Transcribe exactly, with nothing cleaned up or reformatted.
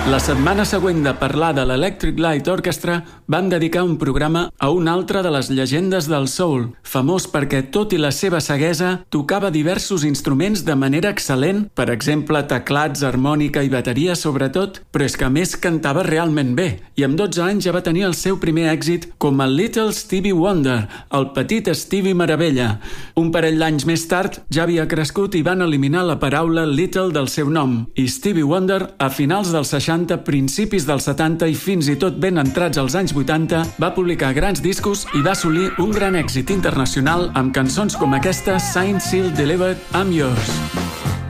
La setmana següent de parlar de l'Electric Light Orchestra, vam dedicar un programa a una altra de les llegendes del soul, famós perquè, tot i la seva ceguesa, tocava diversos instruments de manera excel·lent, per exemple, teclats, harmònica i bateria sobretot, però és que a més cantava realment bé, i amb dotze anys ja va tenir el seu primer èxit com el Little Stevie Wonder, el petit Stevie Meravella. Un parell d'anys més tard ja havia crescut i van eliminar la paraula Little del seu nom, i Stevie Wonder, a finals dels seixanta, principis dels setanta i fins i tot ben entrats als anys vuitanta, va publicar grans discos i va assolir un gran èxit internacional amb cançons com aquesta Signed, Sealed, Delivered, I'm Yours.